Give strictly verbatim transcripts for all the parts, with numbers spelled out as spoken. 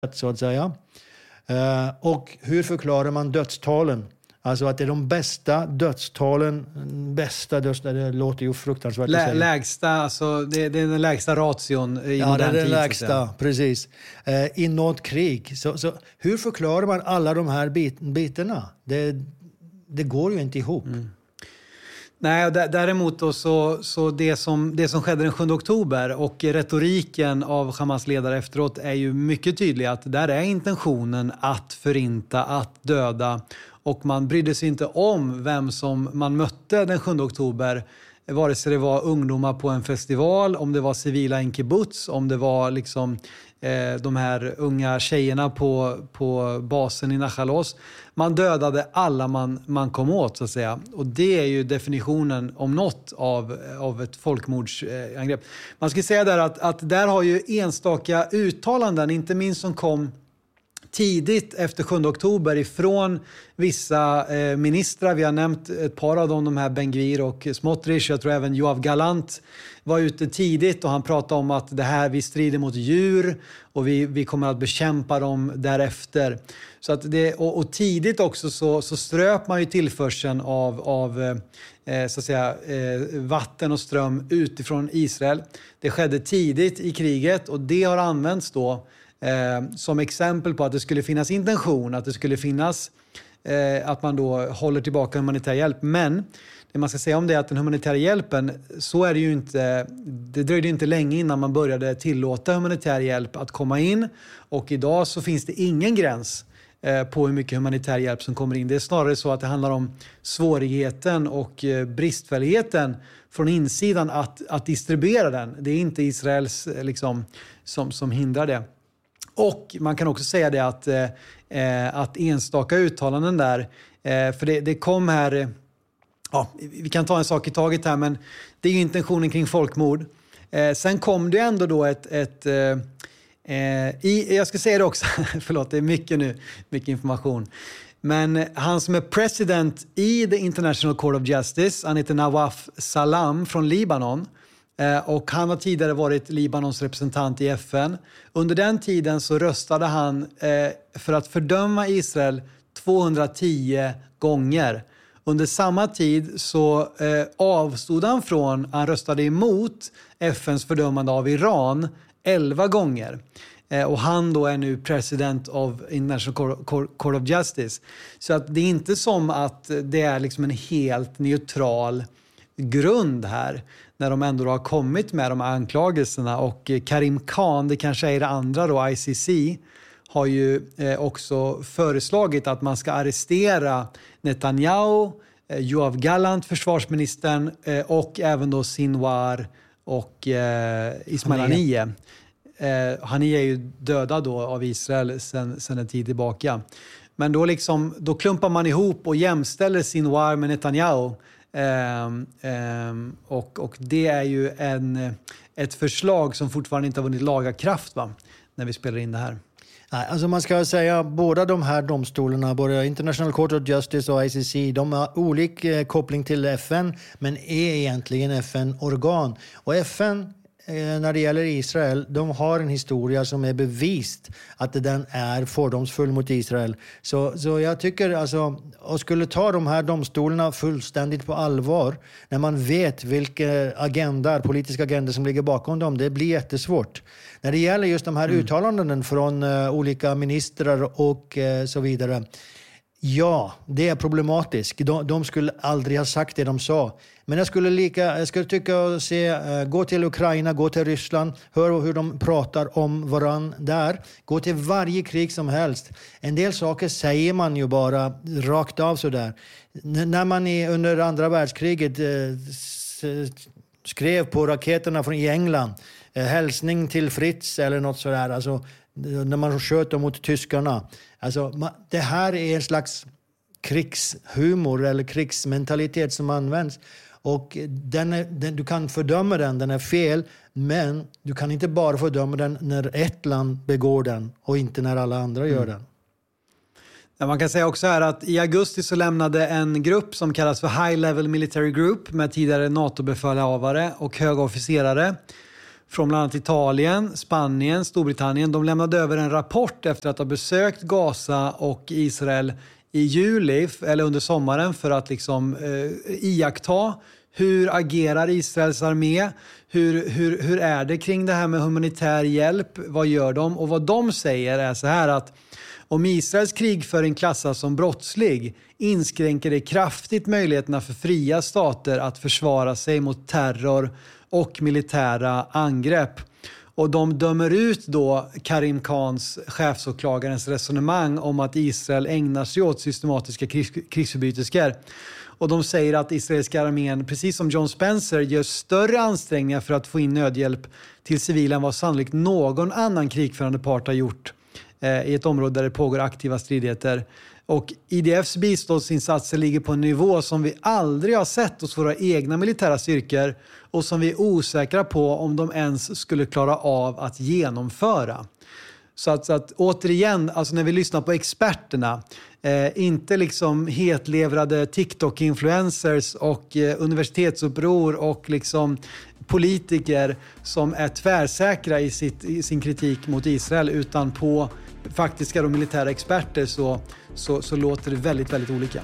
så att säga. Uh, och hur förklarar man dödstalen? Alltså att det är de bästa dödstalen, bästa dödstalen, det låter ju fruktansvärt Lä, att säga. Lägsta, alltså det, det är den lägsta ration i ja, modern tid. Ja, det är den tid, lägsta, precis. Uh, I något krig. Så, så hur förklarar man alla de här bit, bitarna? Det, det går ju inte ihop. Mm. Nej, däremot då så, så det, som, det som skedde den sjunde oktober och retoriken av Hamas ledare efteråt är ju mycket tydlig att där är intentionen att förinta, att döda, och man brydde sig inte om vem som man mötte den sjunde oktober, vare sig det var ungdomar på en festival, om det var civila i en kibbutz, om det var liksom eh, de här unga tjejerna på, på basen i Nachalos. Man dödade alla man, man kom åt, så att säga. Och det är ju definitionen om något av, av ett folkmordsangrepp. Man ska säga där att, att där har ju enstaka uttalanden, inte minst som kom tidigt efter sjunde oktober ifrån vissa eh, ministrar. Vi har nämnt ett par av dem, de här Ben-Gvir och Smotrich. Jag tror även Yoav Gallant var ute tidigt och han pratade om att det här, vi strider mot djur och vi, vi kommer att bekämpa dem därefter. Så att det, och, och tidigt också så, så ströp man ju tillförseln av, av eh, så att säga, eh, vatten och ström utifrån Israel. Det skedde tidigt i kriget och det har använts då Eh, som exempel på att det skulle finnas intention, att det skulle finnas eh, att man då håller tillbaka humanitär hjälp. Men det man ska säga om det är att den humanitära hjälpen, så är det ju inte, det dröjde inte länge innan man började tillåta humanitär hjälp att komma in, och idag så finns det ingen gräns eh, på hur mycket humanitär hjälp som kommer in. Det är snarare så att det handlar om svårigheten och eh, bristfälligheten från insidan att, att distribuera den. Det är inte Israels liksom, som, som hindrar det. Och man kan också säga det att, eh, att enstaka uttalanden där, eh, för det, det kom här, ja, vi kan ta en sak i taget här, men det är ju intentionen kring folkmord. Eh, sen kom det ändå då ett, ett eh, i, jag ska säga det också, förlåt det är mycket nu, mycket information. Men han som är president i the International Court of Justice, han heter Nawaf Salam från Libanon. Och han har tidigare varit Libanons representant i F N. Under den tiden så röstade han eh, för att fördöma Israel tvåhundratio gånger. Under samma tid så eh, avstod han från, han röstade emot F N:s fördömande av Iran elva gånger. Eh, och han då är nu president of International Court of Justice. Så att det är inte som att det är liksom en helt neutral grund här, när de ändå har kommit med de här anklagelserna. Och Karim Khan, det kanske är det andra då, I C C, har ju eh, också föreslagit att man ska arrestera Netanyahu, eh, Yoav Gallant, försvarsministern, eh, och även då Sinwar och eh, Ismail Haniyeh. Eh, Haniyeh är ju dödad då av Israel sedan, sedan en tid tillbaka. Men då, liksom, då klumpar man ihop och jämställer Sinwar med Netanyahu. Um, um, och, och det är ju en, ett förslag som fortfarande inte har vunnit laga kraft, va, när vi spelar in det här. Nej, alltså man ska säga båda de här domstolarna, både International Court of Justice och I C C, de har olika koppling till F N, men är egentligen F N-organ. Och F N, när det gäller Israel, de har en historia som är bevist att den är fördomsfull mot Israel. Så, så jag tycker alltså, och skulle ta de här domstolarna fullständigt på allvar, när man vet vilka agendor, politiska agendor som ligger bakom dem, det blir jättesvårt. När det gäller just de här mm. uttalanden från uh, olika ministrar och uh, så vidare, ja, det är problematiskt. De, de skulle aldrig ha sagt det de sa. Men jag skulle, lika, jag skulle tycka att se, uh, gå till Ukraina, gå till Ryssland, hör hur de pratar om varann där. Gå till varje krig som helst. En del saker säger man ju bara rakt av sådär. N- när man i, under andra världskriget uh, s- skrev på raketerna från i England, uh, hälsning till Fritz eller något sådär, alltså när man sköt mot tyskarna. Alltså, det här är en slags krigshumor eller krigsmentalitet som används. Och den är, den, du kan fördöma den, den är fel, men du kan inte bara fördöma den när ett land begår den och inte när alla andra gör den. Ja, man kan säga också här att i augusti så lämnade en grupp som kallas för High Level Military Group med tidigare NATO-befälhavare och höga officerare från bland annat Italien, Spanien, Storbritannien. De lämnade över en rapport efter att ha besökt Gaza och Israel i juli eller under sommaren för att liksom eh, iaktta hur agerar Israels armé, hur, hur, hur är det kring det här med humanitär hjälp, vad gör de? Och vad de säger är så här att om Israels krigföring klassas som brottslig inskränker det kraftigt möjligheterna för fria stater att försvara sig mot terror och militära angrepp. Och de dömer ut då Karim Khans, chefsåklagarens resonemang om att Israel ägnar sig åt systematiska krigsförbrytelser. Och de säger att israeliska armén, precis som John Spencer, gör större ansträngningar för att få in nödhjälp till civila än vad sannolikt någon annan krigförande part har gjort eh, i ett område där det pågår aktiva stridigheter. Och I D F:s biståndsinsatser ligger på en nivå som vi aldrig har sett hos våra egna militära styrkor och som vi är osäkra på om de ens skulle klara av att genomföra. Så att, så att återigen, alltså när vi lyssnar på experterna, eh, inte liksom hetlevrade TikTok-influencers och eh, universitetsuppror och liksom politiker som är tvärsäkra i, sitt, i sin kritik mot Israel, utan på faktiska och militära experter så, så, så låter det väldigt, väldigt olika.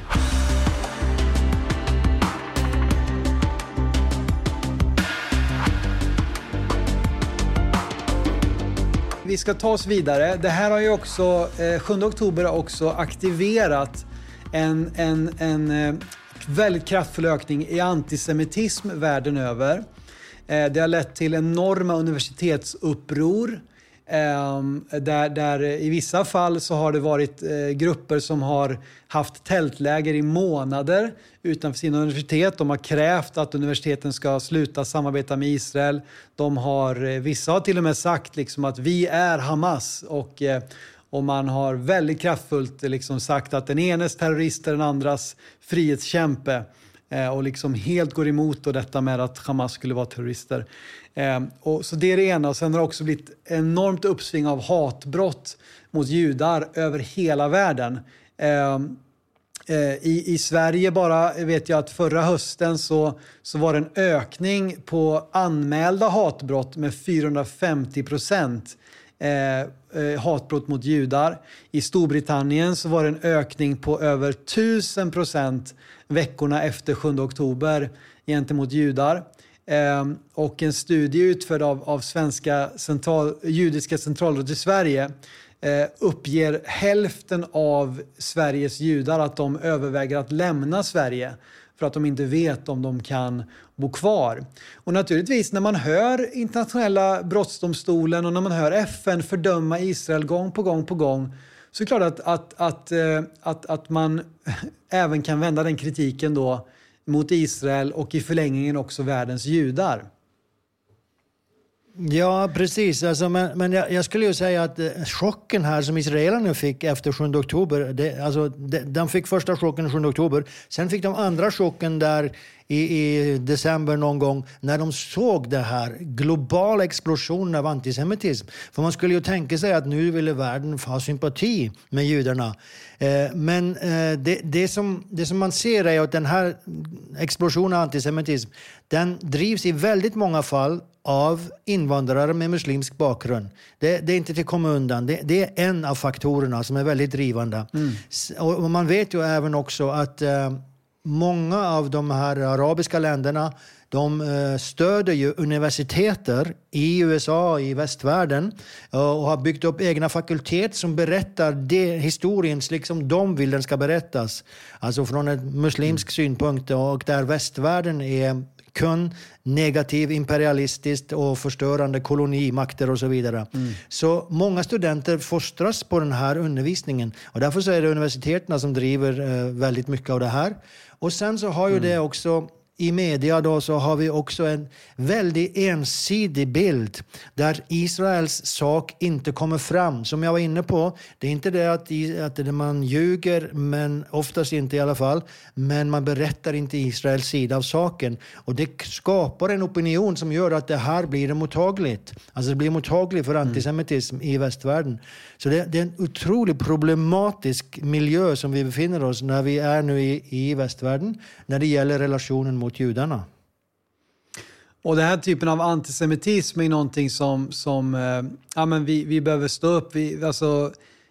Vi ska ta oss vidare. Det här har ju också, eh, sjunde oktober har också aktiverat en, en, en eh, väldigt kraftfull ökning i antisemitism världen över. Eh, det har lett till enorma universitetsuppror. Eh, där, där i vissa fall så har det varit eh, grupper som har haft tältläger i månader utanför sina universitet. De har krävt att universiteten ska sluta samarbeta med Israel. De har, eh, vissa har till och med sagt liksom att vi är Hamas, och, eh, och man har väldigt kraftfullt liksom sagt att den enes terrorist är den andras frihetskämpe. Och liksom helt går emot då detta med att Hamas skulle vara terrorister. Eh, och så det är det ena. Och sen har det också blivit enormt uppsving av hatbrott mot judar över hela världen. Eh, eh, i, I Sverige bara vet jag att förra hösten så, så var det en ökning på anmälda hatbrott med fyrahundrafemtio procent. Eh, eh, hatbrott mot judar. I Storbritannien så var det en ökning på över tusen procent veckorna efter sjunde oktober gentemot judar. Eh, och en studie utförd av, av svenska central, judiska centralrådet i Sverige eh, uppger hälften av Sveriges judar att de överväger att lämna Sverige för att de inte vet om de kan bo kvar. Och naturligtvis när man hör internationella brottsdomstolen och när man hör F N fördöma Israel gång på gång på gång, så är det klart att, att, att, att, att man även kan vända den kritiken då mot Israel och i förlängningen också världens judar. Ja, precis. Alltså, men men jag, jag skulle ju säga att eh, chocken här som israelerna fick efter sjunde oktober, det, alltså, de, de fick första chocken sjunde oktober, sen fick de andra chocken där i, i december någon gång när de såg det här globala explosionen av antisemitism. För man skulle ju tänka sig att nu ville världen ha sympati med judarna. Eh, men eh, det, det, som, det som man ser är att den här explosionen av antisemitism, den drivs i väldigt många fall av invandrare med muslimsk bakgrund. Det, det är inte till att komma undan. Det, det är en av faktorerna som är väldigt drivande. Mm. Och, och man vet ju även också att eh, många av de här arabiska länderna, de eh, stöder ju universiteter i U S A, i västvärlden, och har byggt upp egna fakultet som berättar det, historien liksom de vill den ska berättas. Alltså från en muslimsk mm. synpunkt, och där västvärlden är kun negativ, imperialistiskt och förstörande kolonimakter och så vidare. Mm. Så många studenter fostras på den här undervisningen. Och därför så är det universiteterna som driver eh, väldigt mycket av det här. Och sen så har ju mm. det också i media då, så har vi också en väldigt ensidig bild där Israels sak inte kommer fram. Som jag var inne på, det är inte det att, att man ljuger, men oftast inte i alla fall. Men man berättar inte Israels sida av saken. Och det skapar en opinion som gör att det här blir mottagligt. Alltså det blir mottagligt för antisemitism mm. i västvärlden. Så det, det är en otroligt problematisk miljö som vi befinner oss när vi är nu i, i västvärlden när det gäller relationen mot judarna. Och den här typen av antisemitism är någonting som, som eh, ja, men vi, vi behöver stå upp. Vi, alltså,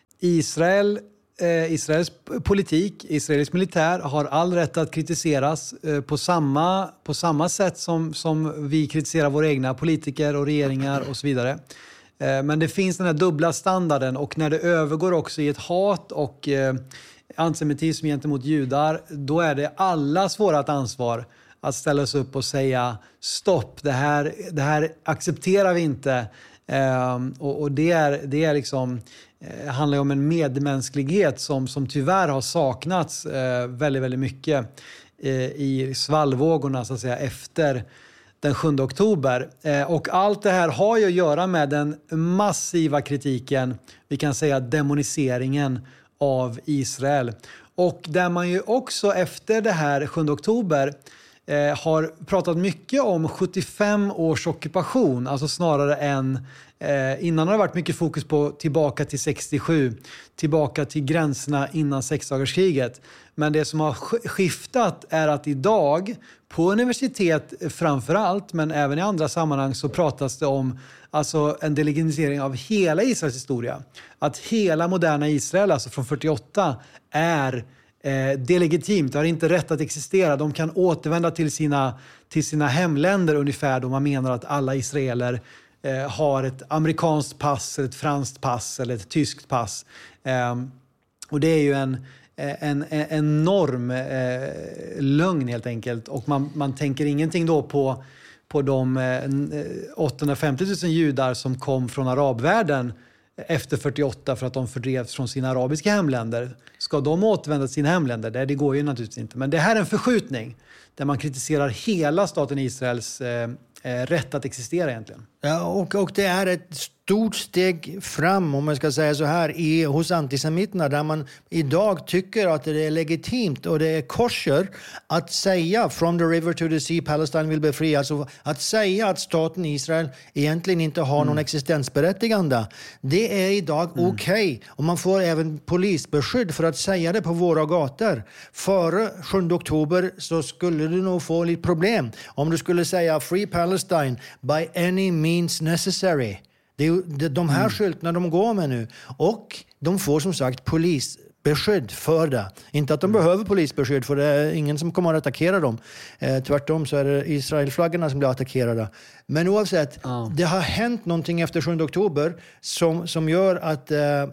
Israel, eh, Israels politik, Israels militär har all rätt att kritiseras eh, på, samma, på samma sätt som, som vi kritiserar våra egna politiker och regeringar och så vidare. Eh, men det finns den här dubbla standarden, och när det övergår också i ett hat och eh, antisemitism gentemot judar, då är det allas vårt ansvar att ställa oss upp och säga stopp, det här, det här accepterar vi inte. Eh, och, och det är, det är liksom, eh, handlar om en medmänsklighet som, som tyvärr har saknats eh, väldigt, väldigt mycket eh, i svallvågorna så att säga, efter den sjunde oktober. Eh, och allt det här har ju att göra med den massiva kritiken, vi kan säga demoniseringen av Israel. Och där man ju också efter det här sjunde oktober eh, har pratat mycket om sjuttiofem års ockupation, alltså snarare än eh, innan har det varit mycket fokus på tillbaka till sextiosju, tillbaka till gränserna innan sexdagarskriget. Men det som har skiftat är att idag på universitet framför allt, men även i andra sammanhang, så pratas det om alltså en delegitisering av hela Israels historia. Att hela moderna Israel, alltså från fyrtioåtta, är eh, delegitimt, har inte rätt att existera. De kan återvända till sina, till sina hemländer ungefär, då man menar att alla israeler eh, har ett amerikanskt pass, ett franskt pass eller ett tyskt pass. Eh, och det är ju en En, en enorm eh, lögn helt enkelt. Och man, man tänker ingenting då på, på de eh, åttahundrafemtio tusen judar som kom från arabvärlden efter fyrtioåtta för att de fördrevs från sina arabiska hemländer. Ska de återvända till sina hemländer? Det, det går ju naturligtvis inte. Men det här är en förskjutning där man kritiserar hela staten Israels eh, eh, rätt att existera egentligen. Ja, och, och det är ett stort steg fram, om man ska säga så här, i, hos antisemiterna, där man idag tycker att det är legitimt och det är kosher att säga from the river to the sea, Palestine will be free. Alltså att säga att staten Israel egentligen inte har mm. någon existensberättigande. Det är idag mm. okej. Okay. Och man får även polisbeskydd för att säga det på våra gator. Före sjunde oktober så skulle du nog få lite problem om du skulle säga free Palestine by any means necessary. Det är de här mm. skyltarna de går med nu. Och de får som sagt polisbeskydd för det. Inte att de mm. behöver polisbeskydd, för det är ingen som kommer att attackera dem. Eh, tvärtom så är det Israelflaggarna som blir attackerade. Men oavsett, mm. det har hänt någonting efter sjunde oktober som, som gör att eh,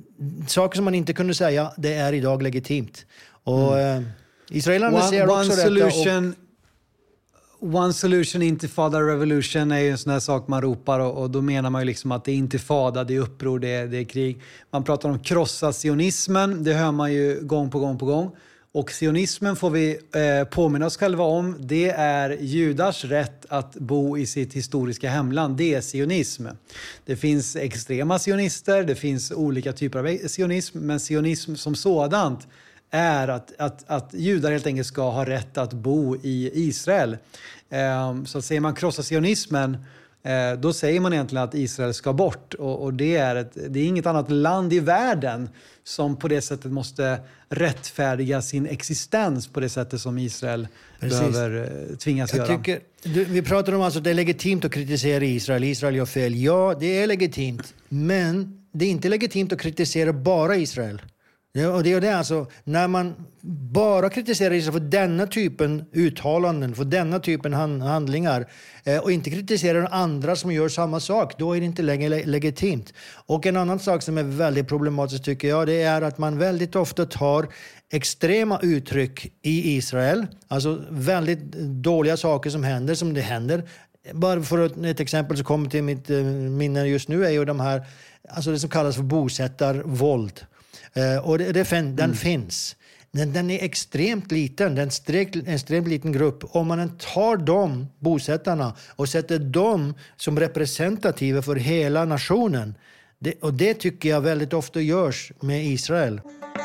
saker som man inte kunde säga, det är idag legitimt. Och mm. eh, israelerna ser one, också one solution... detta. Och, One solution, intifada revolution är ju en sån här sak man ropar, och, och då menar man ju liksom att det är intifada, det är uppror, det är, det är krig. Man pratar om krossa sionismen, det hör man ju gång på gång på gång. Och sionismen får vi eh, påminna oss själva om, det är judars rätt att bo i sitt historiska hemland, det är sionism. Det finns extrema sionister, det finns olika typer av sionism, men sionism som sådant är att, att, att judar helt enkelt ska ha rätt att bo i Israel. Eh, så att säger man krossa sionismen, eh, då säger man egentligen att Israel ska bort. Och, och det, är ett, det är inget annat land i världen som på det sättet måste rättfärdiga sin existens på det sättet som Israel Precis. behöver eh, tvingas Jag göra. Tycker, du, vi pratar om att alltså, det är legitimt att kritisera Israel. Israel gör fel. Ja, det är legitimt. Men det är inte legitimt att kritisera bara Israel. Ja, och det är det alltså, när man bara kritiserar Israel för denna typen uttalanden, för denna typen hand, handlingar eh, och inte kritiserar andra som gör samma sak, då är det inte längre le- legitimt. Och en annan sak som är väldigt problematisk tycker jag, det är att man väldigt ofta tar extrema uttryck i Israel, alltså väldigt dåliga saker som händer, som det händer. Bara för ett, ett exempel som kommer till mitt eh, minne just nu är ju de här, alltså det som kallas för bosättarvåld. Uh, och det, det, den mm. finns. Den, den är extremt liten. Den är en extremt liten grupp. Om man tar de bosättarna och sätter dem som representativa för hela nationen. Det, och det tycker jag väldigt ofta görs med Israel.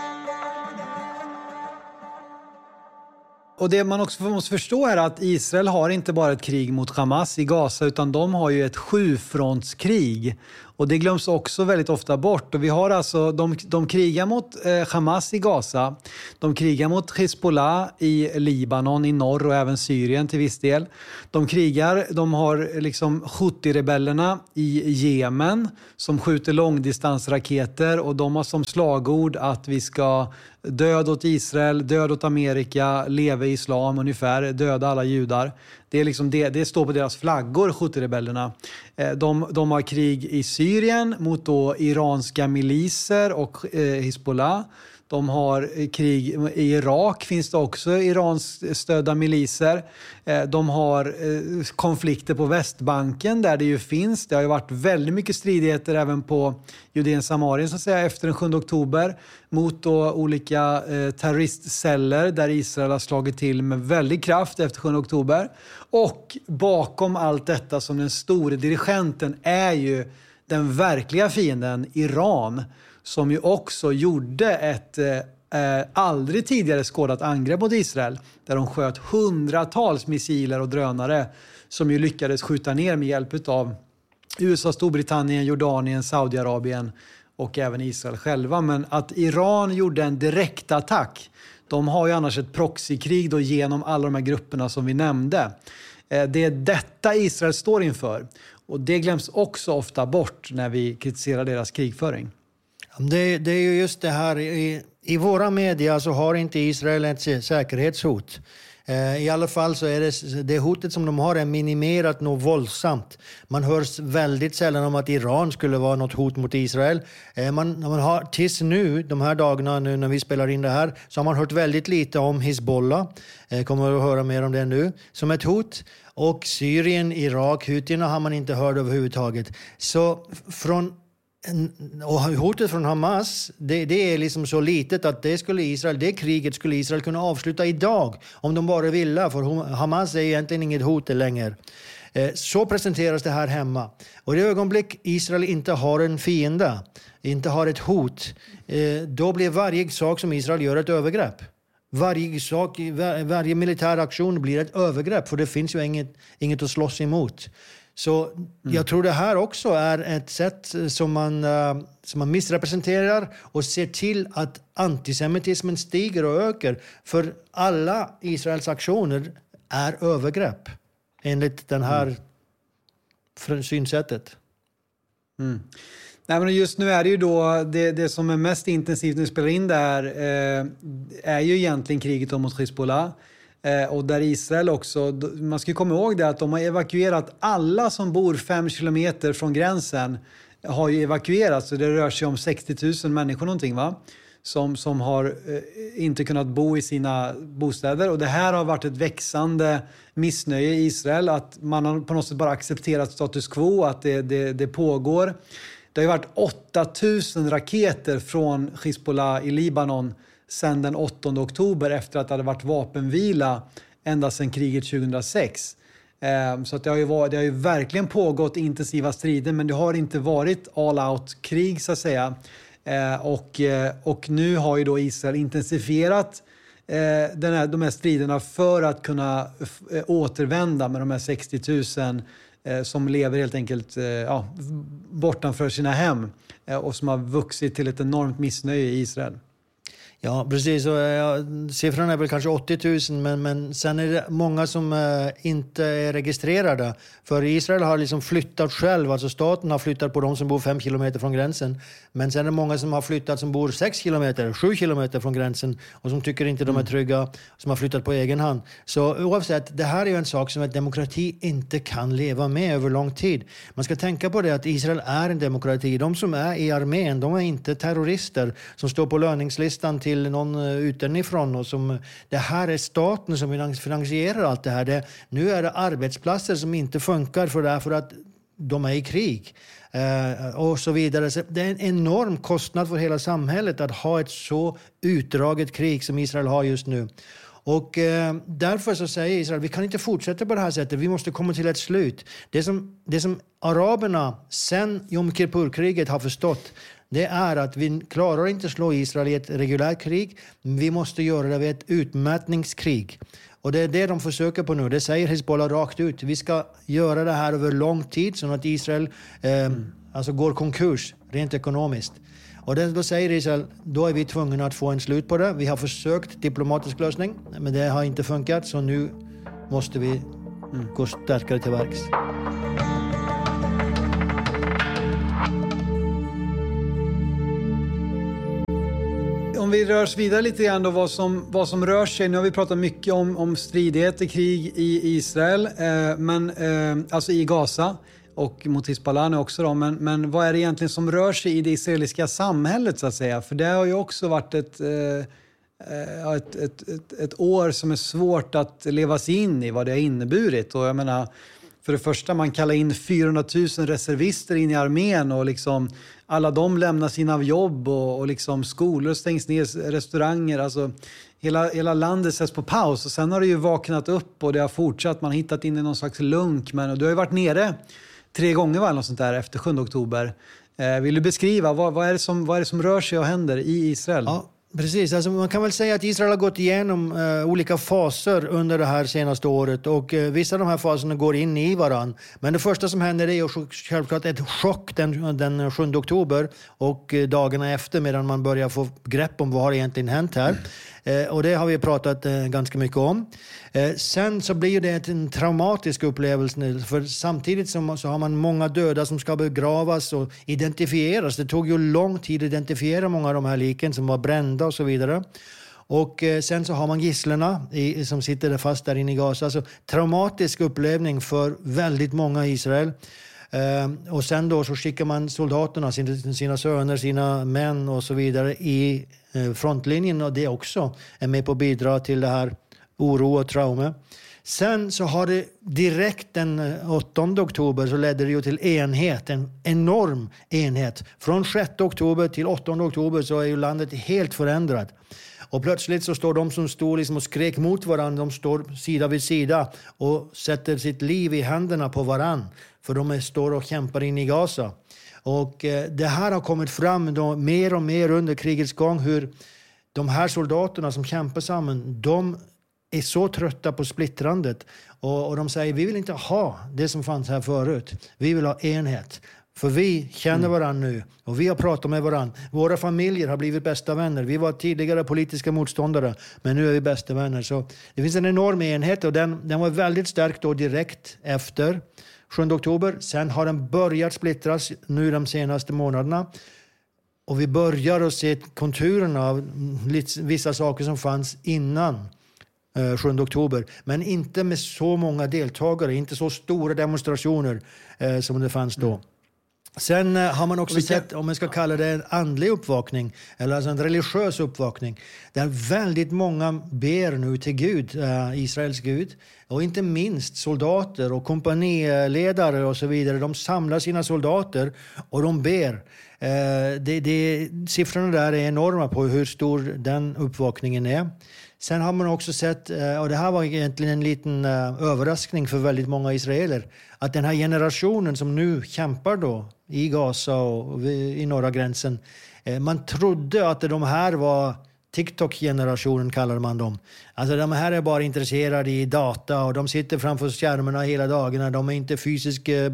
Och det man också måste förstå är att Israel har inte bara ett krig mot Hamas i Gaza, utan de har ju ett sjufrontskrig. Och det glöms också väldigt ofta bort. Och vi har alltså, de, de krigar mot eh, Hamas i Gaza. De krigar mot Hezbollah i Libanon, i norr och även Syrien till viss del. De krigar, de har liksom Houthi-rebellerna i Jemen som skjuter långdistansraketer. Och de har som slagord att vi ska död åt Israel, död åt Amerika, leva i islam ungefär, döda alla judar. Det, är liksom det, det står på deras flaggor, Houthi-rebellerna. De, de har krig i Syrien mot då iranska miliser och eh, Hezbollah. De har krig i Irak, finns det också Irans-stödda miliser. De har konflikter på Västbanken där det ju finns. Det har ju varit väldigt mycket stridigheter även på Judeen Samarien så att säga efter den sjunde oktober mot då olika terroristceller där Israel har slagit till med väldig kraft efter sjunde oktober. Och bakom allt detta som den stora dirigenten är ju den verkliga fienden Iran, som ju också gjorde ett eh, aldrig tidigare skådat angrepp mot Israel där de sköt hundratals missiler och drönare som ju lyckades skjuta ner med hjälp av U S A, Storbritannien, Jordanien, Saudiarabien och även Israel själva. Men att Iran gjorde en direkt attack, de har ju annars ett proxykrig då genom alla de här grupperna som vi nämnde. Eh, det är detta Israel står inför och det glöms också ofta bort när vi kritiserar deras krigföring. Det, det är ju just det här, i, i våra media så har inte Israel ett säkerhetshot. Eh, I alla fall så är det, det hotet som de har är minimerat något våldsamt. Man hör väldigt sällan om att Iran skulle vara något hot mot Israel. Eh, man, man har tills nu, de här dagarna nu när vi spelar in det här, så har man hört väldigt lite om Hezbollah. Eh, kommer att höra mer om det nu som ett hot. Och Syrien, Irak, Houthierna har man inte hört överhuvudtaget. Så från Och hotet från Hamas, det, det är liksom så litet att det skulle Israel, det kriget skulle Israel kunna avsluta idag om de bara ville, för Hamas är egentligen inget hot längre. Så presenteras det här hemma. Och i det ögonblick Israel inte har en fiende, inte har ett hot, då blir varje sak som Israel gör ett övergrepp. Varje, sak, varje militär aktion blir ett övergrepp, för det finns ju inget, inget att slåss emot. Så mm. jag tror det här också är ett sätt som man, uh, som man missrepresenterar och ser till att antisemitismen stiger och ökar. För alla Israels aktioner är övergrepp enligt den här mm. synsättet. Mm. Nej, men just nu är det ju då det, det som är mest intensivt när vi spelar in det här eh, är ju egentligen kriget mot Hezbollah. Och där Israel också, man ska komma ihåg det att de har evakuerat alla som bor fem kilometer från gränsen har ju evakuerats. Så det rör sig om sextio tusen människor någonting va? Som, som har eh, inte kunnat bo i sina bostäder. Och det här har varit ett växande missnöje i Israel. Att man har på något sätt bara accepterat status quo, att det, det, det pågår. Det har ju varit åtta tusen raketer från Hezbollah i Libanon sedan den åttonde oktober efter att det hade varit vapenvila ända sedan kriget tjugohundrasex. Eh, så att det, har ju varit, det har ju verkligen pågått intensiva strider, men det har inte varit all-out-krig så att säga. Eh, och, och nu har ju då Israel intensifierat eh, den här, de här striderna för att kunna f- återvända med de här sextio tusen eh, som lever helt enkelt eh, ja, bortanför sina hem eh, och som har vuxit till ett enormt missnöje i Israel. Ja, precis. Och, ja, siffran är väl kanske åttio tusen, men, men sen är det många som eh, inte är registrerade. För Israel har liksom flyttat själv, alltså staten har flyttat på de som bor fem kilometer från gränsen. Men sen är det många som har flyttat som bor sex kilometer, sju kilometer från gränsen och som tycker inte de är trygga, som har flyttat på egen hand. Så oavsett, det här är ju en sak som en demokrati inte kan leva med över lång tid. Man ska tänka på det att Israel är en demokrati. De som är i armén, de är inte terrorister som står på löningslistan till någon utifrån. Och som, det här är staten som finansierar allt det här. Det, nu är det arbetsplatser som inte funkar för, det, för att de är i krig. Eh, och så vidare. Så det är en enorm kostnad för hela samhället att ha ett så utdraget krig som Israel har just nu. Och eh, därför så säger Israel, vi kan inte fortsätta på det här sättet. Vi måste komma till ett slut. Det som, det som araberna sen Yom Kippur-kriget har förstått, det är att vi klarar inte slå Israel i ett reguljärt krig. Vi måste göra det vid ett utmätningskrig. Och det är det de försöker på nu. Det säger Hezbollah rakt ut. Vi ska göra det här över lång tid så att Israel eh, mm. alltså går konkurs rent ekonomiskt. Och det, då säger Israel, då är vi tvungna att få en slut på det. Vi har försökt diplomatisk lösning, men det har inte funkat. Så nu måste vi mm. gå starkare till verks. Om vi rör oss vidare lite grann då, vad som, vad som rör sig. Nu har vi pratat mycket om, om stridigheter, krig i Israel, eh, men, eh, alltså i Gaza och mot Hizbollah också då. Men, men vad är det egentligen som rör sig i det israeliska samhället så att säga? För det har ju också varit ett, eh, ett, ett, ett, ett år som är svårt att leva sig in i vad det har inneburit. Och jag menar, för det första, man kallar in fyrahundratusen reservister in i armén och liksom alla de lämnar sina jobb och, och liksom skolor stängs ner, restauranger. Alltså hela, hela landet sätts på paus och sen har det ju vaknat upp och det har fortsatt. Man har hittat in i någon slags lunk. Men och du har ju varit nere tre gånger var något sånt där efter sjunde oktober. Eh, vill du beskriva vad, vad, är det som, vad är det som rör sig och händer i Israel? Ja. Precis, alltså man kan väl säga att Israel har gått igenom uh, olika faser under det här senaste året och uh, vissa av de här faserna går in i varann. Men det första som händer är ju självklart ett chock den, den sjunde oktober och uh, dagarna efter medan man börjar få grepp om vad har egentligen hänt här. Uh, och det har vi pratat uh, ganska mycket om. Uh, sen så blir det en traumatisk upplevelse för samtidigt som, så har man många döda som ska begravas och identifieras. Det tog ju lång tid att identifiera många av de här liken som var brända och så vidare. Och eh, sen så har man gisslorna i, som sitter där fast där inne i Gaza. Alltså traumatisk upplevning för väldigt många i Israel. Eh, och sen då så skickar man soldaterna, sina, sina söner, sina män och så vidare i eh, frontlinjen. Och det också är med på att bidra till det här oro och trauma. Sen så har det direkt den åttonde oktober så ledde det ju till enhet, en enorm enhet. Från sjätte oktober till åttonde oktober så är ju landet helt förändrat. Och plötsligt så står de som stod liksom och skrek mot varandra, de står sida vid sida och sätter sitt liv i händerna på varandra. För de är, står och kämpar in i Gaza. Och eh, det här har kommit fram då, mer och mer under krigets gång hur de här soldaterna som kämpar samman, de är så trötta på splittrandet och, och de säger vi vill inte ha det som fanns här förut. Vi vill ha enhet. För vi känner varandra nu och vi har pratat med varandra. Våra familjer har blivit bästa vänner. Vi var tidigare politiska motståndare men nu är vi bästa vänner. Så det finns en enorm enhet och den, den var väldigt stark då direkt efter sjunde oktober. Sen har den börjat splittras nu de senaste månaderna. Och vi börjar att se konturerna av vissa saker som fanns innan sjunde oktober. Men inte med så många deltagare, inte så stora demonstrationer eh, som det fanns då. Mm. Sen eh, har man också vilka... sett, om man ska kalla det en andlig uppvakning, eller alltså en religiös uppvakning, där väldigt många ber nu till Gud, eh, Israels Gud. Och inte minst soldater och kompaniledare och så vidare. De samlar sina soldater och de ber. Eh, det, det, siffrorna där är enorma på hur stor den uppvakningen är. Sen har man också sett, och det här var egentligen en liten överraskning för väldigt många israeler, att den här generationen som nu kämpar då i Gaza och i norra gränsen, man trodde att de här var TikTok-generationen kallar man dem. Alltså de här är bara intresserade i data och de sitter framför skärmarna hela dagarna. De är inte fysiskt eh,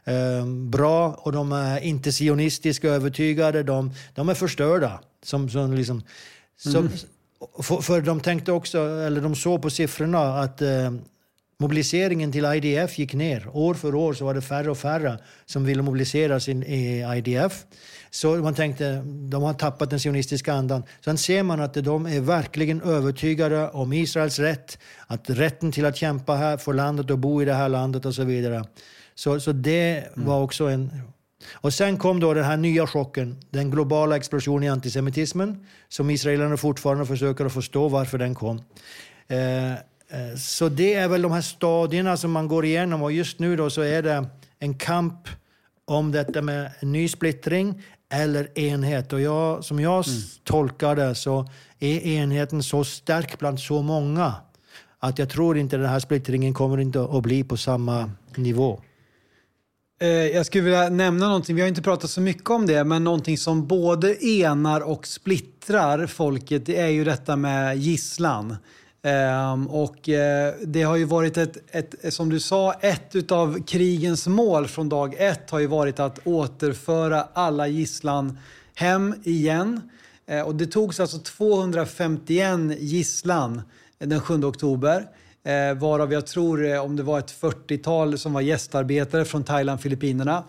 bra och de är inte sionistiskt övertygade. De, de är förstörda. Som, som liksom, som, mm. För, för de tänkte också, eller de såg på siffrorna att eh, mobiliseringen till I D F gick ner. År för år så var det färre och färre som ville mobilisera sin i I D F. Så man tänkte, de har tappat den sionistiska andan. Sen ser man att de är verkligen övertygade om Israels rätt. Att rätten till att kämpa här för landet och bo i det här landet och så vidare. Så, så det var också en... Och sen kom då den här nya chocken, den globala explosionen i antisemitismen, som israelerna fortfarande försöker att förstå varför den kom. Eh, eh, så det är väl de här stadierna som man går igenom, och just nu då så är det en kamp om detta med ny splittring eller enhet. Och jag, som jag mm. tolkar det så är enheten så stark bland så många att jag tror inte den här splittringen kommer inte att bli på samma nivå. Jag skulle vilja nämna någonting, vi har inte pratat så mycket om det, men någonting som både enar och splittrar folket, det är ju detta med gisslan. Um, och uh, det har ju varit ett, ett, som du sa, ett utav krigens mål från dag ett har ju varit att återföra alla gisslan hem igen. Uh, och det togs alltså tvåhundrafemtioen gisslan den sjunde oktober. Uh, varav jag tror uh, om det var ett fyrtiotal som var gästarbetare från Thailand, Filippinerna.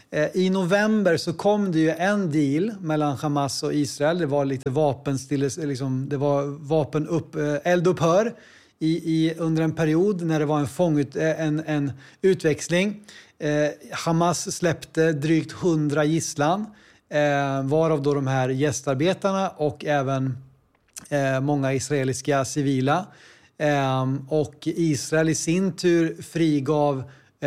I november så kom det ju en deal mellan Hamas och Israel. Det var lite vapenstilles, liksom, det var vapen upp, eldupphör i, i, under en period när det var en, fångut, en, en utväxling. Eh, Hamas släppte drygt hundra gisslan, eh, varav då de här gästarbetarna och även eh, många israeliska civila. Eh, och Israel i sin tur frigav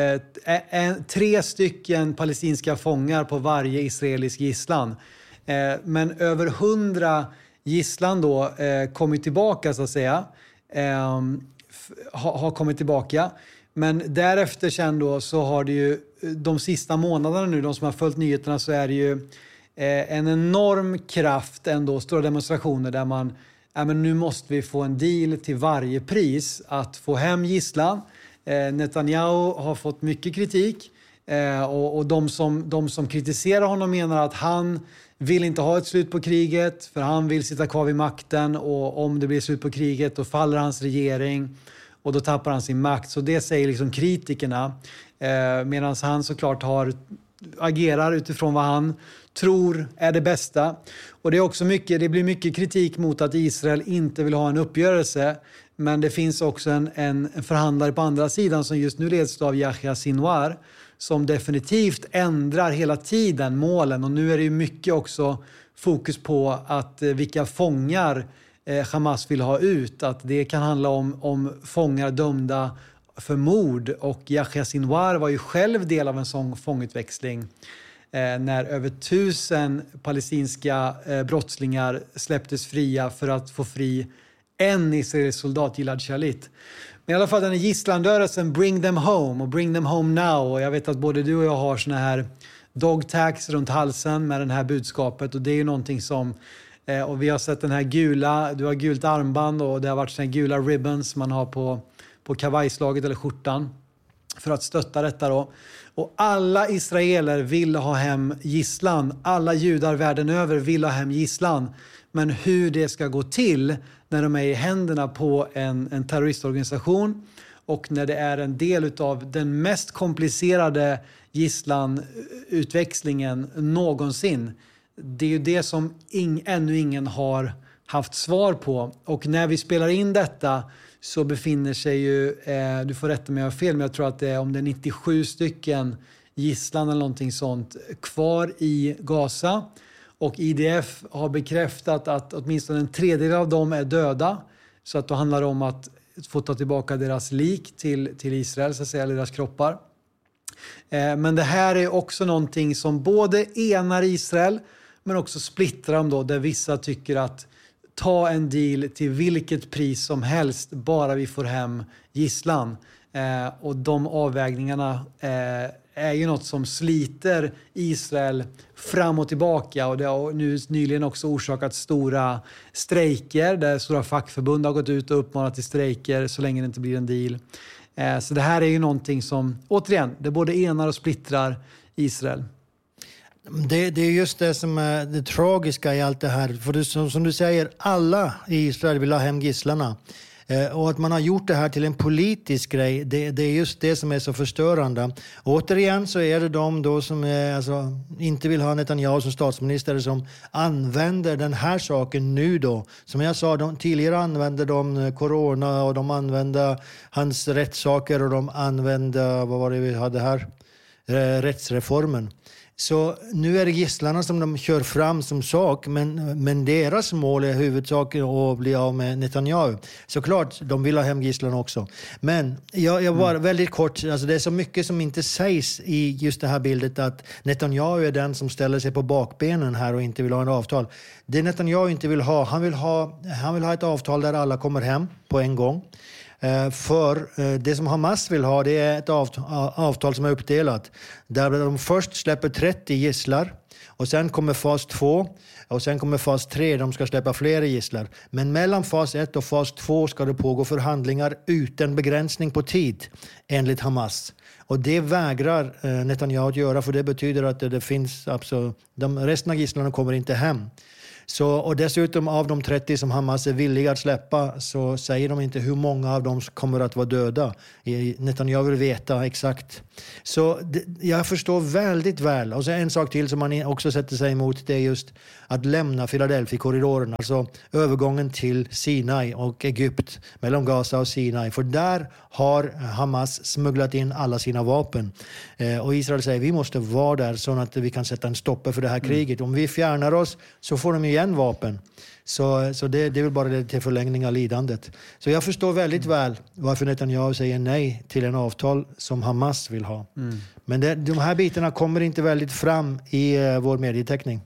Eh, en, tre stycken palestinska fångar på varje israelisk gisslan. Eh, men över hundra gisslan då eh, kommit tillbaka så att säga. Eh, f- ha, har kommit tillbaka. Men därefter sen då så har det ju de sista månaderna nu, de som har följt nyheterna, så är det ju eh, en enorm kraft ändå, stora demonstrationer där man, ja men nu måste vi få en deal till varje pris att få hem gisslan. Netanyahu har fått mycket kritik eh, och, och de, som, de som kritiserar honom menar att han vill inte ha ett slut på kriget för han vill sitta kvar vid makten, och om det blir slut på kriget då faller hans regering och då tappar han sin makt. Så det säger liksom kritikerna, eh, medan han såklart har, agerar utifrån vad han tror är det bästa. Och det är också mycket, det blir mycket kritik mot att Israel inte vill ha en uppgörelse. Men det finns också en, en förhandlare på andra sidan som just nu leds av Yahya Sinwar, som definitivt ändrar hela tiden målen. Och nu är det ju mycket också fokus på att eh, vilka fångar eh, Hamas vill ha ut. Att det kan handla om, om fångar dömda för mord. Och Yahya Sinwar var ju själv del av en sån fångutväxling eh, när över tusen palestinska eh, brottslingar släpptes fria för att få fri en israelisk soldat, Gilad Shalit. Men i alla fall den här gisslandörelsen, bring them home och bring them home now. Och jag vet att både du och jag har såna här dog tags runt halsen med det här budskapet. Och det är ju någonting som, eh, och vi har sett den här gula, du har gult armband och det har varit såna här gula ribbons man har på, på kavajslaget eller skjortan för att stötta detta då. Och alla israeler vill ha hem gisslan. Alla judar världen över vill ha hem gisslan. Men hur det ska gå till när de är i händerna på en, en terroristorganisation och när det är en del av den mest komplicerade gisslanutväxlingen någonsin. Det är ju det som ing, ännu ingen har haft svar på. Och när vi spelar in detta så befinner sig ju, eh, du får rätta mig om jag har fel, men jag tror att det är om det är nittiosju stycken gisslan eller någonting sånt kvar i Gaza. Och I D F har bekräftat att åtminstone en tredjedel av dem är döda. Så att då handlar det om att få ta tillbaka deras lik till, till Israel, så att säga, deras kroppar. Eh, men det här är också någonting som både enar Israel men också splittrar dem då, där vissa tycker att ta en deal till vilket pris som helst bara vi får hem gisslan. Eh, och de avvägningarna eh, är ju något som sliter Israel fram och tillbaka, och det har nu nyligen också orsakat stora strejker där stora fackförbund har gått ut och uppmanat till strejker så länge det inte blir en deal. Eh, så det här är ju någonting som, återigen, det både enar och splittrar Israel. Det, det är just det som är det tragiska i allt det här. För det, som, som du säger, alla i Israel vill ha hem gisslarna. Eh, och att man har gjort det här till en politisk grej, det, det är just det som är så förstörande. Och återigen så är det de då som är, alltså, inte vill ha Netanyahu som statsminister som använder den här saken nu då. Som jag sa, de, tidigare använde de corona och de använde hans rättssaker och de använde, vad var det vi hade här? Eh, rättsreformen. Så nu är det gisslarna som de kör fram som sak, men, men deras mål är huvudsaken att bli av med Netanyahu. Såklart, de vill ha hem gisslarna också. Men jag, jag var mm. väldigt kort, alltså det är så mycket som inte sägs i just det här bildet att Netanyahu är den som ställer sig på bakbenen här och inte vill ha en avtal. Det Netanyahu inte vill ha, han vill ha, han vill ha ett avtal där alla kommer hem på en gång. För det som Hamas vill ha, det är ett avtal som är uppdelat. Där de först släpper trettio gisslar. Och sen kommer fas två och sen kommer fas tre. De ska släppa fler gisslar. Men mellan fas ett och fas två ska det pågå förhandlingar utan begränsning på tid enligt Hamas. Och det vägrar Netanyahu att göra, för det betyder att det finns absolut, de resten av gisslarna kommer inte hem. Så, och dessutom av de trettio som Hamas är villiga att släppa så säger de inte hur många av dem kommer att vara döda. Netanyahu vill veta exakt. Så det, jag förstår väldigt väl. Och så en sak till som man också sätter sig emot, det är just att lämna Philadelphia-korridoren. Alltså övergången till Sinai och Egypt, mellan Gaza och Sinai. För där har Hamas smugglat in alla sina vapen. Eh, och Israel säger vi måste vara där så att vi kan sätta en stopp för det här kriget. Mm. Om vi fjärnar oss så får de igen vapen. Så, så det, det är väl bara det till förlängning av lidandet. Så jag förstår väldigt mm. väl varför Netanyahu säger nej till en avtal som Hamas vill ha. Mm. Men det, de här bitarna kommer inte väldigt fram i uh, vår medieteckning.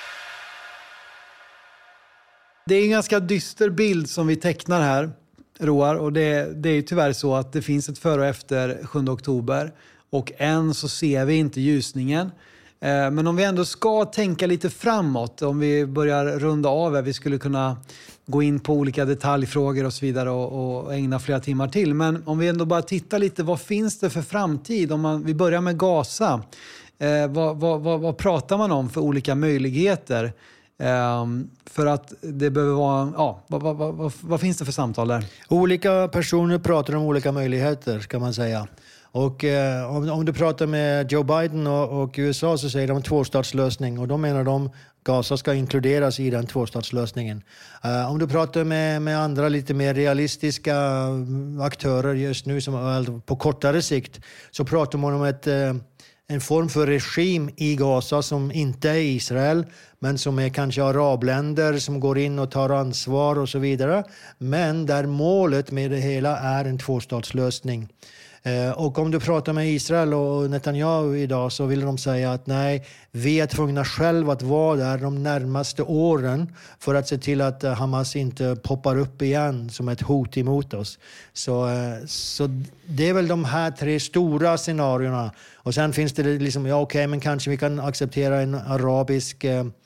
Det är en ganska dyster bild som vi tecknar här, Roar. Och det, det är ju tyvärr så att det finns ett före och efter sjunde oktober. Och än så ser vi inte ljusningen. Men om vi ändå ska tänka lite framåt, om vi börjar runda av, vi skulle kunna gå in på olika detaljfrågor och så vidare och, och ägna flera timmar till. Men om vi ändå bara tittar lite, vad finns det för framtid? Om man, vi börjar med Gaza, eh, vad, vad, vad, vad pratar man om för olika möjligheter? Eh, för att det behöver vara, ja, vad, vad, vad, vad, vad finns det för samtal där? Olika personer pratar om olika möjligheter, ska man säga. Och eh, om, om du pratar med Joe Biden och, och U S A så säger de tvåstatslösning. Och då menar de Gaza ska inkluderas i den tvåstatslösningen. Uh, om du pratar med, med andra lite mer realistiska aktörer just nu som på kortare sikt så pratar man om ett, uh, en form för regim i Gaza som inte är Israel men som är kanske arabländer som går in och tar ansvar och så vidare. Men där målet med det hela är en tvåstatslösning. Och om du pratar med Israel och Netanyahu idag så vill de säga att nej, vi är tvungna själva att vara där de närmaste åren för att se till att Hamas inte poppar upp igen som ett hot emot oss. Så, så det är väl de här tre stora scenarierna. Och sen finns det liksom, ja okej, men kanske vi kan acceptera en arabisk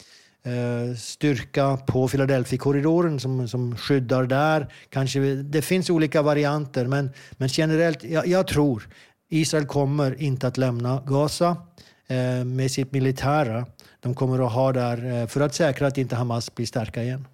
Uh, styrka på Philadelphia-korridoren som, som skyddar där. Kanske, det finns olika varianter men, men generellt, jag, jag tror Israel kommer inte att lämna Gaza uh, med sitt militära. De kommer att ha där uh, för att säkra att inte Hamas blir starka igen.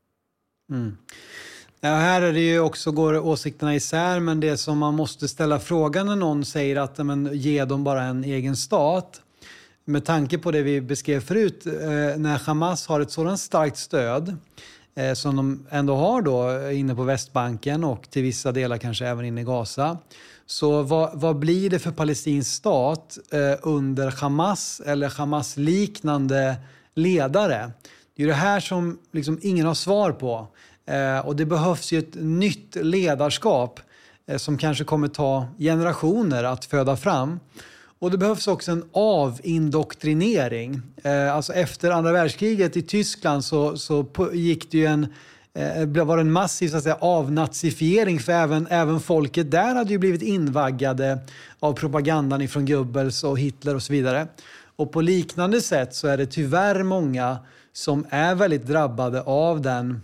Mm. Ja, här är det ju också, går åsikterna isär, men det som man måste ställa frågan när någon säger att men, ge dem bara en egen stat. Med tanke på det vi beskrev förut, eh, när Hamas har ett sådant starkt stöd eh, som de ändå har då inne på Västbanken och till vissa delar kanske även inne i Gaza. Så vad, vad blir det för palestinsk stat eh, under Hamas eller Hamas-liknande ledare? Det är det här som liksom ingen har svar på. Eh, och det behövs ju ett nytt ledarskap eh, som kanske kommer ta generationer att föda fram. Och det behövs också en avindoktrinering. Eh, alltså efter andra världskriget i Tyskland så, så gick det ju en, eh, var en massiv så att säga, avnazifiering. För även, även folket där hade ju blivit invaggade av propagandan ifrån Goebbels och Hitler och så vidare. Och på liknande sätt så är det tyvärr många som är väldigt drabbade av den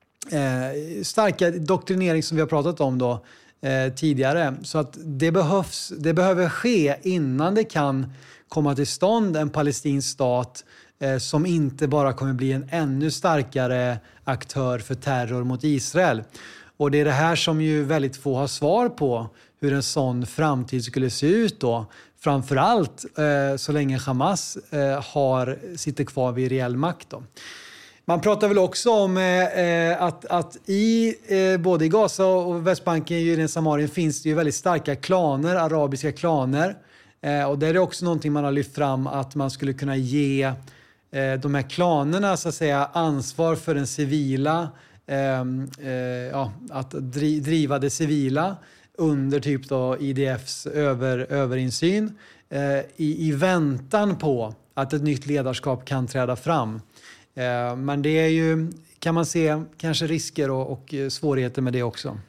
eh, starka doktrinering som vi har pratat om då. Eh, tidigare. Så att det behövs, det behöver ske innan det kan komma till stånd en palestinsk stat eh, som inte bara kommer bli en ännu starkare aktör för terror mot Israel. Och det är det här som ju väldigt få har svar på, hur en sån framtid skulle se ut då. Framförallt eh, så länge Hamas eh, har, sitter kvar vid reell makt då. Man pratar väl också om eh, att, att i eh, både i Gaza och Västbanken, Judeen och Samarien finns det ju väldigt starka klaner, arabiska klaner. Eh, och det är också någonting man har lyft fram, att man skulle kunna ge eh, de här klanerna så att säga ansvar för den civila, eh, eh, ja, att dri, driva det civila under typ då I D F:s över, överinsyn eh, i, i väntan på att ett nytt ledarskap kan träda fram. Men det är ju, kan man se kanske risker och, och svårigheter med det också.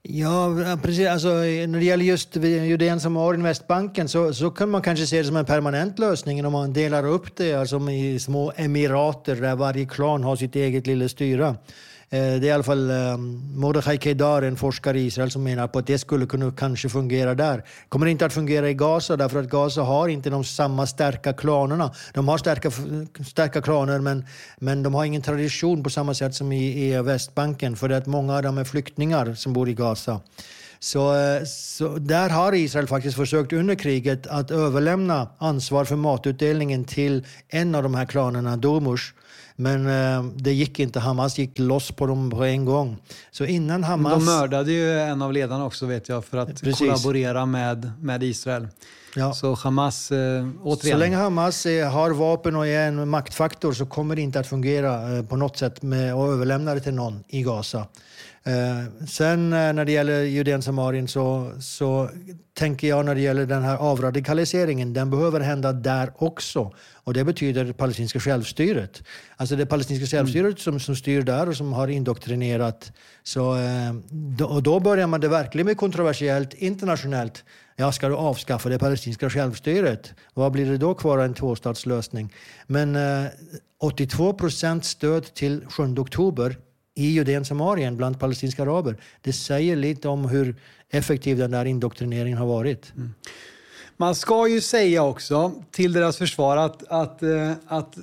Ja, precis. Alltså, när det gäller just Judeen som har Västbanken så, så kan man kanske se det som en permanent lösning om man delar upp det alltså i små emirater där varje klan har sitt eget lilla styre. Det är i alla fall Mordechai Kedar, en forskare i Israel, som menar på att det skulle kunna kanske fungera där. Det kommer inte att fungera i Gaza därför att Gaza har inte de samma starka klanerna. De har starka, starka klaner men, men de har ingen tradition på samma sätt som i, i Västbanken för att många av dem är flyktingar som bor i Gaza. Så, så där har Israel faktiskt försökt under kriget att överlämna ansvar för matutdelningen till en av de här klanerna, Domush. Men eh, det gick inte. Hamas gick loss på dem på en gång. Så innan Hamas... De mördade ju en av ledarna också, vet jag, för att Precis. kollaborera med, med Israel. Ja. Så Hamas, eh, återigen... Så länge Hamas eh, har vapen och är en maktfaktor så kommer det inte att fungera eh, på något sätt med att överlämna det till någon i Gaza. Eh, sen eh, när det gäller Judeen Samarien så, så tänker jag när det gäller den här avradikaliseringen, den behöver hända där också. Och det betyder det palestinska självstyret. Alltså det palestinska självstyret mm. som, som styr där och som har indoktrinerat. Så, eh, då, och då börjar man det verkligen med kontroversiellt internationellt. Ja, ska du avskaffa det palestinska självstyret? Vad blir det då kvar en tvåstatslösning? Men eh, åttiotvå procent stöd till sjunde oktober i Judeen Samarien bland palestinska araber. Det säger lite om hur effektiv den där indoktrineringen har varit. Mm. Man ska ju säga också till deras försvar att, att, att,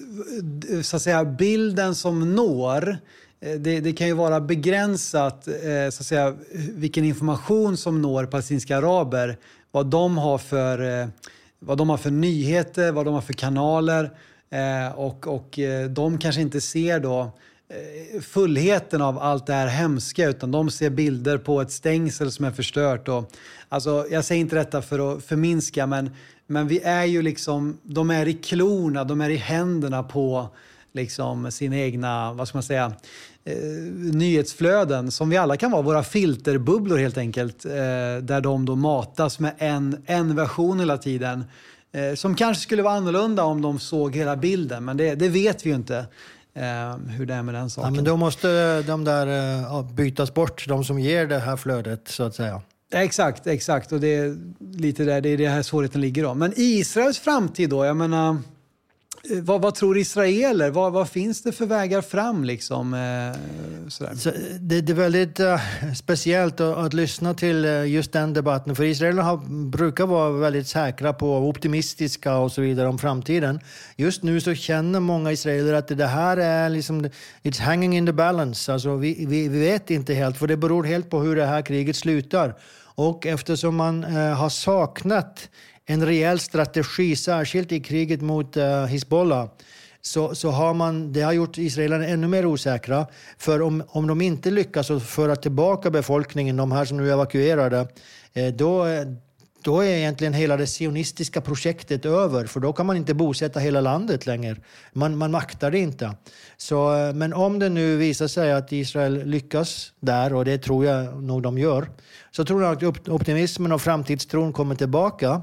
så att säga, bilden som når, det, det kan ju vara begränsat så att säga, vilken information som når palestinska araber, vad de har för, vad de har för nyheter, vad de har för kanaler och, och de kanske inte ser då fullheten av allt det här hemska, utan de ser bilder på ett stängsel som är förstört. Och, alltså, jag säger inte detta för att förminska, men, men vi är ju liksom, de är i klorna, de är i händerna på liksom sina egna, vad ska man säga, eh, nyhetsflöden som vi alla kan vara, våra filterbubblor helt enkelt, eh, där de då matas med en, en version hela tiden eh, som kanske skulle vara annorlunda om de såg hela bilden, men det, det vet vi ju inte. Uh, hur det är med den saken. Ja, men då måste de där uh, bytas bort, de som ger det här flödet så att säga. Exakt, exakt. Och det är lite där, det är det här svårigheten ligger då. Men Israels framtid då, jag menar, vad, vad tror israeler? Vad, vad finns det för vägar fram liksom? Eh, sådär. Så det, det är väldigt uh, speciellt att, att lyssna till uh, just den debatten. För israeler har, brukar vara väldigt säkra på, optimistiska och så vidare om framtiden. Just nu så känner många israeler att det här är liksom, it's hanging in the balance. Alltså vi, vi, vi vet inte helt, för det beror helt på hur det här kriget slutar. Och eftersom man uh, har saknat en rejäl strategi, särskilt i kriget mot uh, Hezbollah, så, så har man, det har gjort israelerna ännu mer osäkra. För om, om de inte lyckas att föra tillbaka befolkningen, de här som nu är evakuerade, eh, då, då är egentligen hela det sionistiska projektet över. För då kan man inte bosätta hela landet längre. Man, man maktar det inte. Så, men om det nu visar sig att Israel lyckas där, och det tror jag nog de gör, så tror jag att optimismen och framtidstron kommer tillbaka.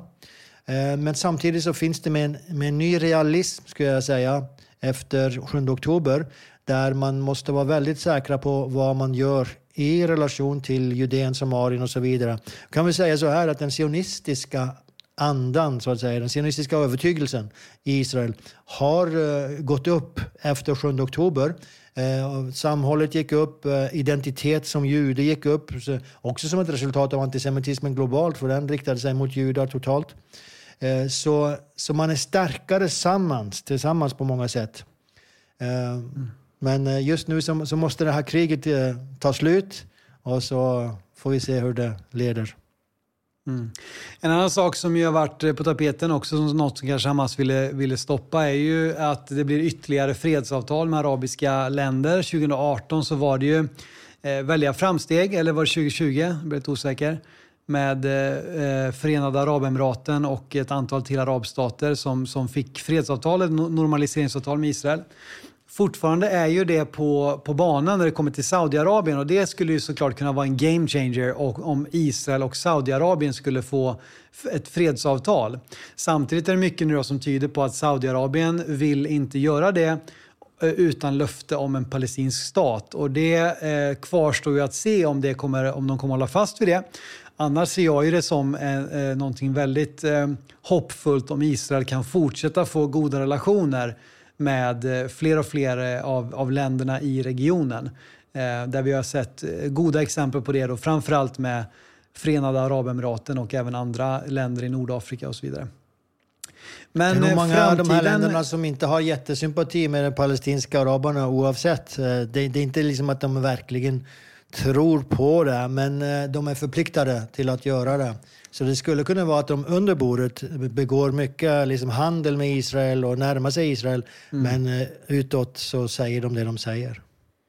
Men samtidigt så finns det med en, med en ny realism, skulle jag säga, efter sjunde oktober, där man måste vara väldigt säkra på vad man gör i relation till Judeen, Samarien och så vidare. Kan vi säga så här att den sionistiska andan, så att säga, den sionistiska övertygelsen i Israel har uh, gått upp efter sjunde oktober. Uh, samhället gick upp, uh, identitet som jude gick upp, så, också som ett resultat av antisemitismen globalt, för den riktade sig mot judar totalt. Uh, så, så man är starkare tillsammans, tillsammans på många sätt. Uh, mm. Men uh, just nu så, så måste det här kriget uh, ta slut, och så får vi se hur det leder. Mm. En annan sak som ju har varit på tapeten också, som något som kanske Hamas ville, ville stoppa, är ju att det blir ytterligare fredsavtal med arabiska länder. tjugo arton så var det ju eh, väldiga framsteg, eller var det tjugo tjugo? Jag blev lite osäker. Med eh, Förenade Arabemiraten och ett antal till arabstater som, som fick fredsavtal, ett normaliseringsavtal med Israel. Fortfarande är ju det på, på banan när det kommer till Saudiarabien, och det skulle ju såklart kunna vara en game changer och, om Israel och Saudiarabien skulle få ett fredsavtal. Samtidigt är det mycket nu som tyder på att Saudiarabien vill inte göra det, utan löfte om en palestinsk stat. Och det eh, kvarstår ju att se om, det kommer, om de kommer hålla fast vid det. Annars ser jag ju det som eh, eh, någonting väldigt eh, hoppfullt om Israel kan fortsätta få goda relationer med eh, fler och fler eh, av, av länderna i regionen. Eh, där vi har sett eh, goda exempel på det då, framförallt med Förenade Arabemiraten och även andra länder i Nordafrika och så vidare. Men det är många framtiden... av de här länderna som inte har jättesympati med de palestinska araberna oavsett. Det, det är inte liksom att de verkligen tror på det, men de är förpliktade till att göra det. Så det skulle kunna vara att de under bordet begår mycket liksom handel med Israel och närmar sig Israel, mm. men utåt så säger de det de säger.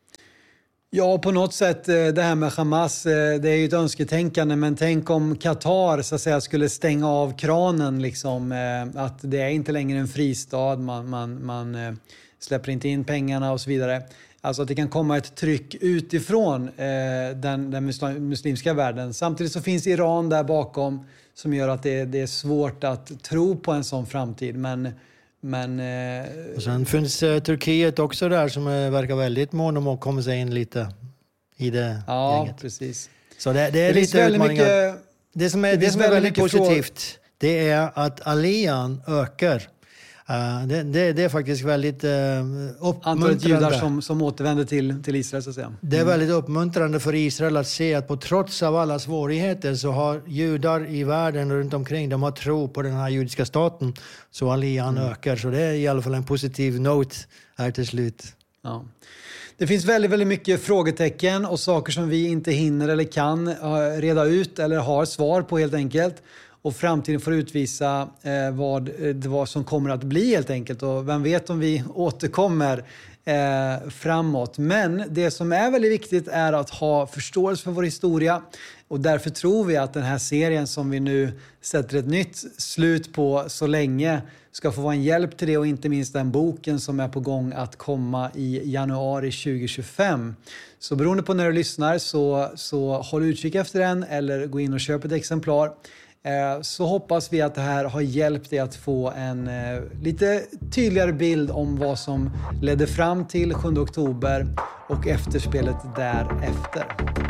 Ja, på något sätt det här med Hamas, det är ju ett önsketänkande, men tänk om Qatar så att säga skulle stänga av kranen liksom, att det är inte längre en fristad, man, man, man släpper inte in pengarna och så vidare. Alltså att det kan komma ett tryck utifrån eh, den, den muslimska världen. Samtidigt så finns Iran där bakom som gör att det, det är svårt att tro på en sån framtid, men Men, eh, och sen finns eh, Turkiet också där som eh, verkar väldigt mån om att komma sig in lite i det ja, gänget. Precis. Så det, det är det lite utmaningar. Mycket, det som är, det det som är väldigt, väldigt positivt fråga. Det är att alian ökar. Uh, det, det, det är faktiskt väldigt uh, uppmuntrande. Antalet judar som, som återvänder till, till Israel så att säga. Mm. Det är väldigt uppmuntrande för Israel att se att på trots av alla svårigheter så har judar i världen runt omkring, de har tro på den här judiska staten. Så alian mm. ökar. Så det är i alla fall en positiv note här till slut. Ja. Det finns väldigt, väldigt mycket frågetecken och saker som vi inte hinner eller kan reda ut eller har svar på helt enkelt. Och framtiden får utvisa eh, vad det var som kommer att bli helt enkelt. Och vem vet om vi återkommer eh, framåt. Men det som är väldigt viktigt är att ha förståelse för vår historia. Och därför tror vi att den här serien som vi nu sätter ett nytt slut på så länge ska få vara en hjälp till det. Och inte minst den boken som är på gång att komma i januari tjugo tjugofem. Så beroende på när du lyssnar så, så håll utkik efter den eller gå in och köp ett exemplar. Så hoppas vi att det här har hjälpt dig att få en eh, lite tydligare bild om vad som ledde fram till sjunde oktober och efterspelet därefter.